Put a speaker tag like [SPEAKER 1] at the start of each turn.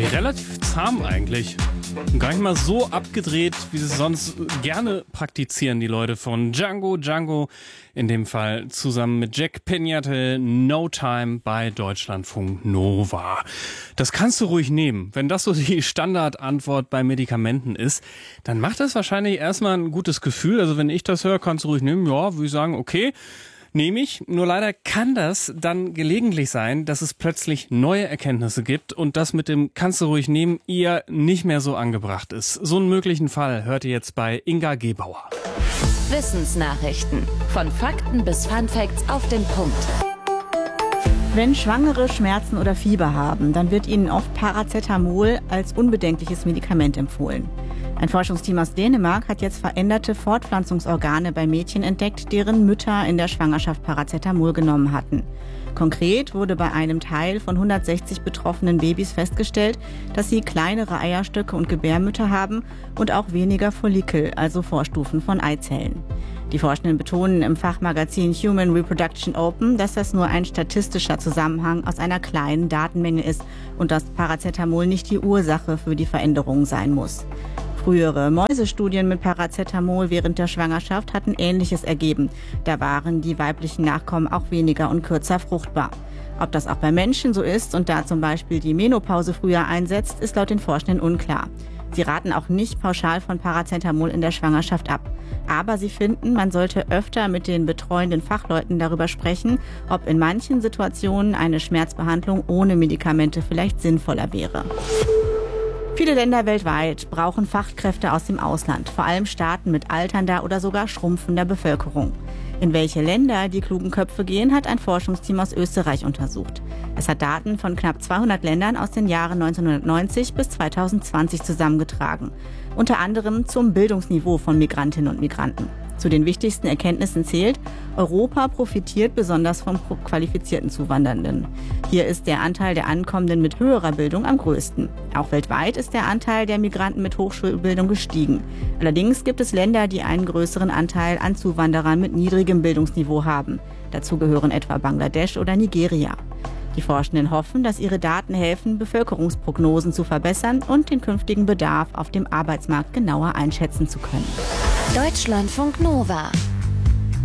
[SPEAKER 1] Relativ zahm eigentlich. Gar nicht mal so abgedreht, wie sie es sonst gerne praktizieren, die Leute von Django. Django, in dem Fall zusammen mit Jack Peñate, No Time bei Deutschlandfunk Nova. Das kannst du ruhig nehmen. Wenn das so die Standardantwort bei Medikamenten ist, dann macht das wahrscheinlich erstmal ein gutes Gefühl. Also wenn ich das höre, kannst du ruhig nehmen. Ja, würde ich sagen, okay. Nehme ich. Nur leider kann das dann gelegentlich sein, dass es plötzlich neue Erkenntnisse gibt und das mit dem kannst du ruhig nehmen eher nicht mehr so angebracht ist. So einen möglichen Fall hört ihr jetzt bei Inga Gebauer.
[SPEAKER 2] Wissensnachrichten. Von Fakten bis Funfacts auf den Punkt.
[SPEAKER 3] Wenn Schwangere Schmerzen oder Fieber haben, dann wird ihnen oft Paracetamol als unbedenkliches Medikament empfohlen. Ein Forschungsteam aus Dänemark hat jetzt veränderte Fortpflanzungsorgane bei Mädchen entdeckt, deren Mütter in der Schwangerschaft Paracetamol genommen hatten. Konkret wurde bei einem Teil von 160 betroffenen Babys festgestellt, dass sie kleinere Eierstöcke und Gebärmütter haben und auch weniger Follikel, also Vorstufen von Eizellen. Die Forschenden betonen im Fachmagazin Human Reproduction Open, dass das nur ein statistischer Zusammenhang aus einer kleinen Datenmenge ist und dass Paracetamol nicht die Ursache für die Veränderungen sein muss. Frühere Mäusestudien mit Paracetamol während der Schwangerschaft hatten Ähnliches ergeben. Da waren die weiblichen Nachkommen auch weniger und kürzer fruchtbar. Ob das auch bei Menschen so ist und da zum Beispiel die Menopause früher einsetzt, ist laut den Forschenden unklar. Sie raten auch nicht pauschal von Paracetamol in der Schwangerschaft ab. Aber sie finden, man sollte öfter mit den betreuenden Fachleuten darüber sprechen, ob in manchen Situationen eine Schmerzbehandlung ohne Medikamente vielleicht sinnvoller wäre. Viele Länder weltweit brauchen Fachkräfte aus dem Ausland, vor allem Staaten mit alternder oder sogar schrumpfender Bevölkerung. In welche Länder die klugen Köpfe gehen, hat ein Forschungsteam aus Österreich untersucht. Es hat Daten von knapp 200 Ländern aus den Jahren 1990 bis 2020 zusammengetragen. Unter anderem zum Bildungsniveau von Migrantinnen und Migranten. Zu den wichtigsten Erkenntnissen zählt, Europa profitiert besonders von qualifizierten Zuwandernden. Hier ist der Anteil der Ankommenden mit höherer Bildung am größten. Auch weltweit ist der Anteil der Migranten mit Hochschulbildung gestiegen. Allerdings gibt es Länder, die einen größeren Anteil an Zuwanderern mit niedrigem Bildungsniveau haben. Dazu gehören etwa Bangladesch oder Nigeria. Die Forschenden hoffen, dass ihre Daten helfen, Bevölkerungsprognosen zu verbessern und den künftigen Bedarf auf dem Arbeitsmarkt genauer einschätzen zu können.
[SPEAKER 2] Deutschlandfunk Nova.